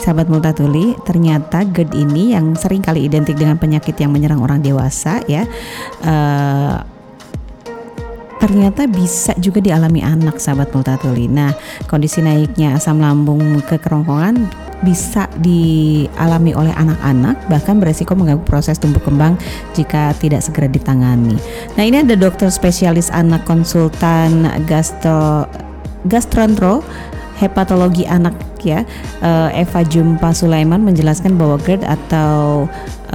sahabat Multatuli, ternyata GERD ini yang sering kali identik dengan penyakit yang menyerang orang dewasa ya, ternyata bisa juga dialami anak, sahabat Multatuli. Nah, kondisi naiknya asam lambung ke kerongkongan bisa dialami oleh anak-anak, bahkan beresiko mengganggu proses tumbuh kembang jika tidak segera ditangani. Nah, ini ada dokter spesialis anak konsultan gastroentero hepatologi anak ya, Eva Jumpa Sulaiman menjelaskan bahwa GERD atau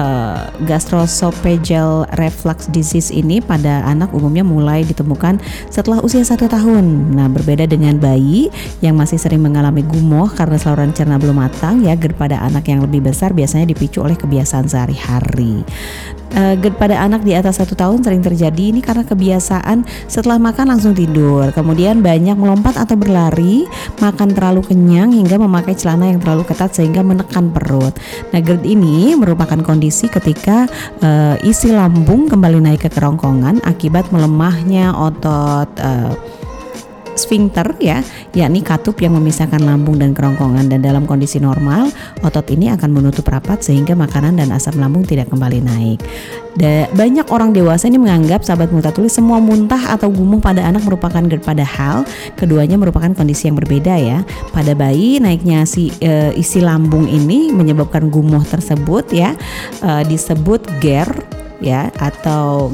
gastroesophageal reflux disease ini pada anak umumnya mulai ditemukan setelah usia 1 tahun. Nah, berbeda dengan bayi yang masih sering mengalami gumoh karena saluran cerna belum matang ya, GERD pada anak yang lebih besar biasanya dipicu oleh kebiasaan sehari-hari. GERD pada anak di atas 1 tahun sering terjadi ini karena kebiasaan setelah makan langsung tidur, kemudian banyak melompat atau berlari, makan terlalu kenyang hingga memakai celana yang terlalu ketat sehingga menekan perut. Nah, GERD ini merupakan kondisi ketika isi lambung kembali naik ke kerongkongan akibat melemahnya otot sphincter ya, yakni katup yang memisahkan lambung dan kerongkongan, dan dalam kondisi normal otot ini akan menutup rapat sehingga makanan dan asam lambung tidak kembali naik. Banyak orang dewasa ini menganggap, sahabat Multatuli, semua muntah atau gumoh pada anak merupakan GERD, padahal keduanya merupakan kondisi yang berbeda ya. Pada bayi naiknya isi lambung ini menyebabkan gumoh tersebut ya, disebut GER ya, atau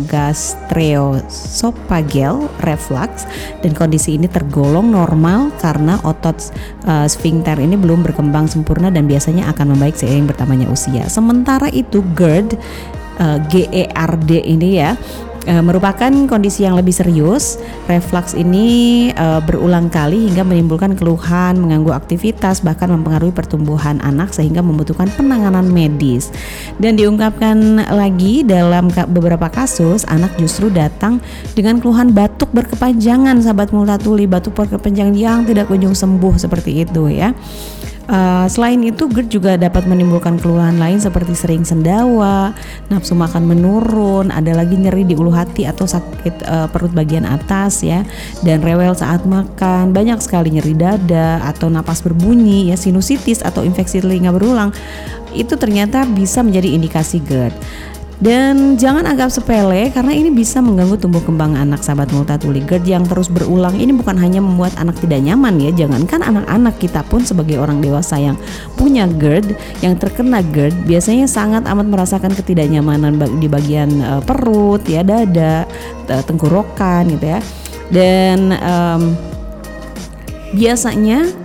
gastroesophageal reflux, dan kondisi ini tergolong normal karena otot sphincter ini belum berkembang sempurna dan biasanya akan membaik seiring bertambahnya usia. Sementara itu GERD, GERD ini ya, merupakan kondisi yang lebih serius. Reflux ini berulang kali hingga menimbulkan keluhan, mengganggu aktivitas, bahkan mempengaruhi pertumbuhan anak sehingga membutuhkan penanganan medis. Dan diungkapkan lagi, dalam beberapa kasus anak justru datang dengan keluhan batuk berkepanjangan, sahabat Multatuli, batuk berkepanjangan yang tidak kunjung sembuh seperti itu ya. Selain itu, GERD juga dapat menimbulkan keluhan lain seperti sering sendawa, nafsu makan menurun, ada lagi nyeri di ulu hati atau sakit perut bagian atas ya, dan rewel saat makan, banyak sekali nyeri dada atau napas berbunyi ya, sinusitis atau infeksi telinga berulang. Itu ternyata bisa menjadi indikasi GERD. Dan jangan anggap sepele karena ini bisa mengganggu tumbuh kembang anak, sahabat Multatuli. GERD yang terus berulang ini bukan hanya membuat anak tidak nyaman ya, jangankan anak-anak, kita pun sebagai orang dewasa yang punya GERD, yang terkena GERD biasanya sangat amat merasakan ketidaknyamanan di bagian perut ya, dada, tenggorokan gitu ya. Dan biasanya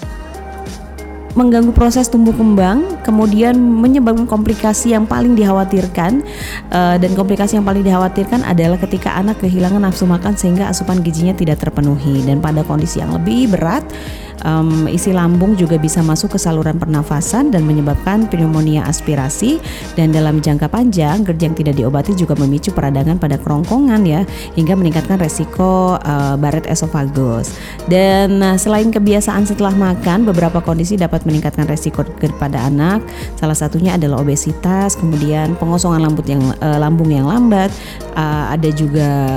mengganggu proses tumbuh kembang, kemudian menyebabkan komplikasi yang paling dikhawatirkan, dan komplikasi yang paling dikhawatirkan adalah ketika anak kehilangan nafsu makan sehingga asupan gizinya tidak terpenuhi. Dan pada kondisi yang lebih berat, isi lambung juga bisa masuk ke saluran pernafasan dan menyebabkan pneumonia aspirasi, dan dalam jangka panjang GERD yang tidak diobati juga memicu peradangan pada kerongkongan ya, hingga meningkatkan resiko Barrett esophagus. Dan selain kebiasaan setelah makan, beberapa kondisi dapat meningkatkan resiko GERD pada anak. Salah satunya adalah obesitas, kemudian pengosongan lambung yang lambat, ada juga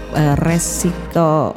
resiko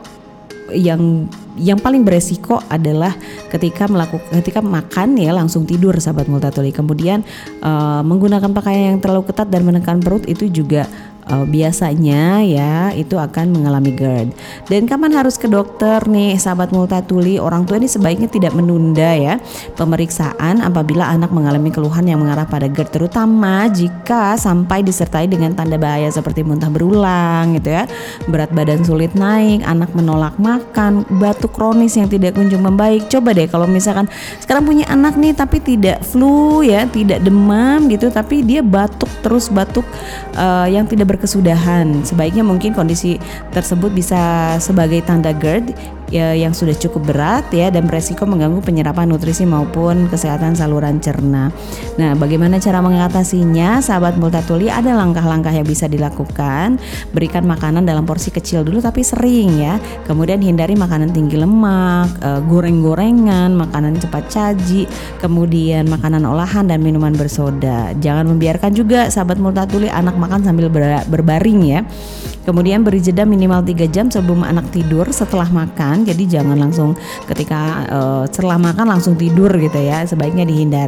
yang paling beresiko adalah ketika makan ya langsung tidur, sahabat Multatuli. Kemudian menggunakan pakaian yang terlalu ketat dan menekan perut itu juga biasanya ya itu akan mengalami GERD. Dan kapan harus ke dokter nih, sahabat Multatuli? Orang tua ini sebaiknya tidak menunda ya pemeriksaan apabila anak mengalami keluhan yang mengarah pada GERD, terutama jika sampai disertai dengan tanda bahaya seperti muntah berulang gitu ya, berat badan sulit naik, anak menolak makan, batuk kronis yang tidak kunjung membaik. Coba deh kalau misalkan sekarang punya anak nih tapi tidak flu ya, tidak demam gitu, tapi dia batuk terus, batuk yang tidak berkesudahan, sebaiknya mungkin kondisi tersebut bisa sebagai tanda GERD ya, yang sudah cukup berat ya, dan beresiko mengganggu penyerapan nutrisi maupun kesehatan saluran cerna. Nah, bagaimana cara mengatasinya, sahabat Multatuli? Ada langkah-langkah yang bisa dilakukan. Berikan makanan dalam porsi kecil dulu tapi sering ya. Kemudian hindari makanan tinggi lemak, goreng-gorengan, makanan cepat saji, kemudian makanan olahan dan minuman bersoda. Jangan membiarkan juga, sahabat Multatuli, anak makan sambil berbaring ya. Kemudian beri jeda minimal 3 jam sebelum anak tidur setelah makan. Jadi jangan langsung ketika setelah makan langsung tidur gitu ya, sebaiknya dihindari.